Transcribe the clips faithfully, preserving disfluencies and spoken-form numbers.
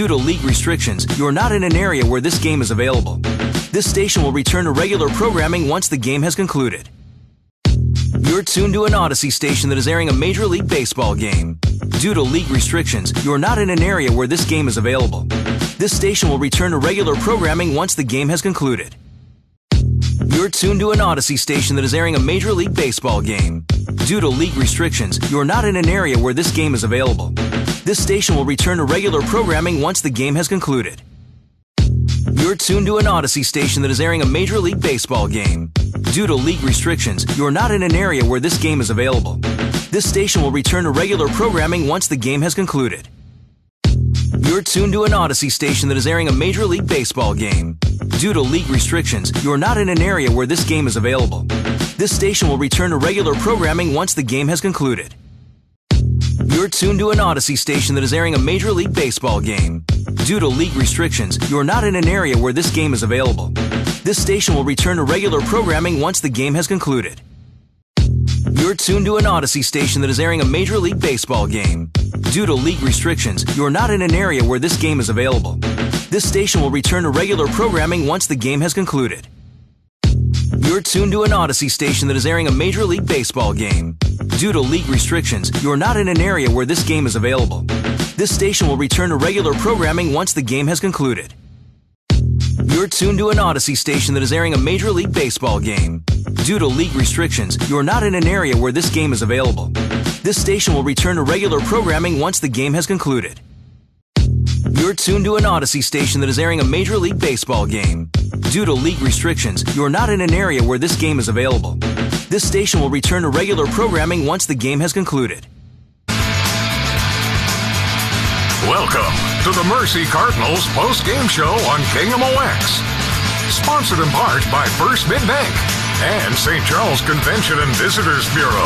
Due to league restrictions, you're not in an area where this game is available. This station will return to regular programming once the game has concluded. You're tuned to an Odyssey station that is airing a Major League Baseball game. Due to league restrictions, you're not in an area where this game is available. This station will return to regular programming once the game has concluded. You're tuned to an Odyssey station that is airing a Major League Baseball game. Due to league restrictions, you're not in an area where this game is available. This station will return to regular programming once the game has concluded. You're tuned to an Odyssey station that is airing a Major League Baseball game. Due to league restrictions, you're not in an area where this game is available. This station will return to regular programming once the game has concluded. You're tuned to an Odyssey station that is airing a Major League Baseball game. Due to league restrictions, you're not in an area where this game is available. This station will return to regular programming once the game has concluded. You're tuned to an Odyssey station that is airing a Major League Baseball game. Due to league restrictions, you're not in an area where this game is available. This station will return to regular programming once the game has concluded. You're tuned to an Odyssey station that is airing a Major League Baseball game. Due to league restrictions, you're not in an area where this game is available. This station will return to regular programming once the game has concluded. You're tuned to an Odyssey station that is airing a Major League Baseball game. Due to league restrictions, you're not in an area where this game is available. This station will return to regular programming once the game has concluded. You're tuned to an Odyssey station that is airing a Major League Baseball game. Due to league restrictions, you're not in an area where this game is available. This station will return to regular programming once the game has concluded. You're tuned to an Odyssey station that is airing a Major League Baseball game. Due to league restrictions, you're not in an area where this game is available. This station will return to regular programming once the game has concluded. Welcome to the Mercy Cardinals post-game show on K M O X. Sponsored in part by First Mid-Bank and Saint Charles Convention and Visitors Bureau.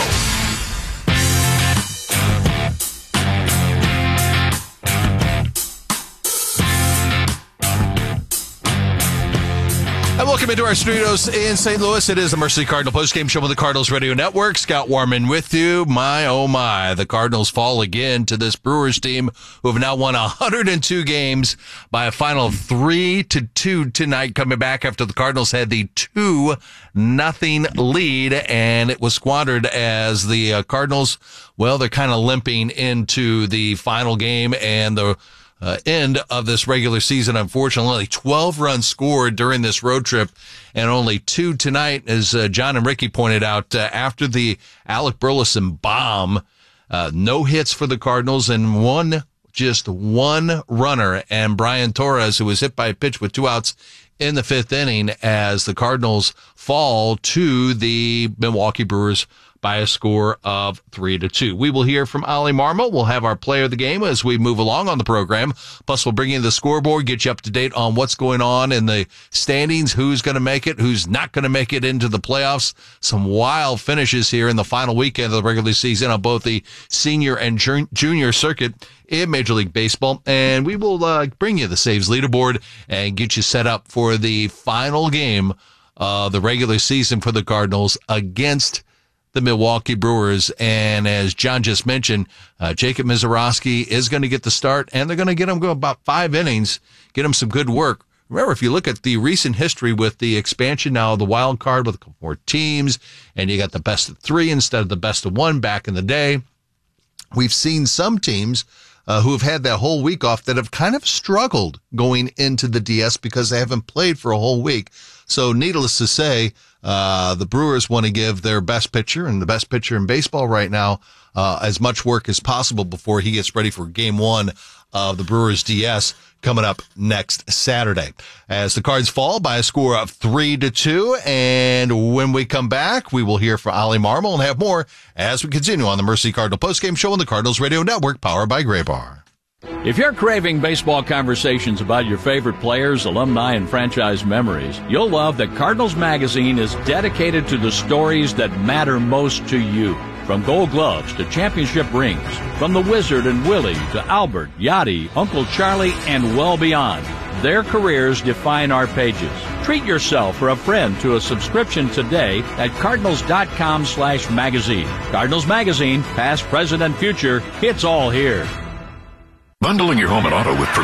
And welcome into our studios in Saint Louis. It is the Mercy Cardinal postgame show on the Cardinals Radio Network. Scott Warman with you. My, oh my, the Cardinals fall again to this Brewers team who have now won one hundred two games by a final of three to two tonight, coming back after the Cardinals had the two nothing lead, and it was squandered as the uh, Cardinals, well, they're kind of limping into the final game and the Uh, end of this regular season. Unfortunately, only twelve runs scored during this road trip and only two tonight, as uh, John and Ricky pointed out, uh, after the Alec Burleson bomb. Uh, no hits for the Cardinals and one, just one runner, and Brian Torres, who was hit by a pitch with two outs in the fifth inning, as the Cardinals fall to the Milwaukee Brewers by a score of three to two. We will hear from Ollie Marmol. We'll have our player of the game as we move along on the program. Plus, we'll bring you the scoreboard, get you up to date on what's going on in the standings, who's going to make it, who's not going to make it into the playoffs. Some wild finishes here in the final weekend of the regular season on both the senior and junior circuit in Major League Baseball. And we will uh, bring you the saves leaderboard and get you set up for the final game of the regular season for the Cardinals against the Milwaukee Brewers. And as John just mentioned, uh, Jacob Misiorowski is going to get the start, and they're going to get him go about five innings, get him some good work. Remember, if you look at the recent history with the expansion now of the wild card with a couple more teams, and you got the best of three instead of the best of one back in the day, we've seen some teams uh, who have had that whole week off that have kind of struggled going into the D S because they haven't played for a whole week. So needless to say, Uh, the Brewers want to give their best pitcher and the best pitcher in baseball right now uh, as much work as possible before he gets ready for game one of the Brewers D S coming up next Saturday. As the Cards fall by a score of three to two, and when we come back, we will hear from Ollie Marmol and have more as we continue on the Mercy Cardinal postgame show on the Cardinals Radio Network, powered by Gray Bar. If you're craving baseball conversations about your favorite players, alumni, and franchise memories, you'll love that Cardinals Magazine is dedicated to the stories that matter most to you. From Gold Gloves to championship rings, from the Wizard and Willie to Albert, Yachty, Uncle Charlie, and well beyond, their careers define our pages. Treat yourself or a friend to a subscription today at cardinals.com slash magazine. Cardinals Magazine, past, present, and future, it's all here. Bundling your home and auto with